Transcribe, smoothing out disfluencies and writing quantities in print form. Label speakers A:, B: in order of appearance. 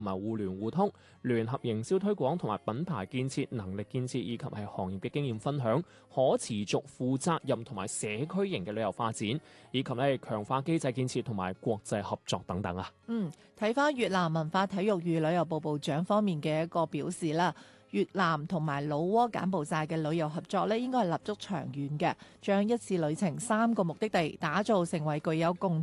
A: 同埋互聯互通、聯合營銷推廣同埋品牌建設、能力建設以及係行業嘅經驗分享、可持續、負責任同埋社區型嘅旅遊發展，以及咧強化機制建設同埋國際合作等等啊。
B: 睇翻越南文化體育與旅遊部部長方面嘅一個表示啦，越南同埋老撾柬埔寨嘅旅遊合作咧，應該係立足長遠嘅，將一次旅程3個目的地打造成為具有共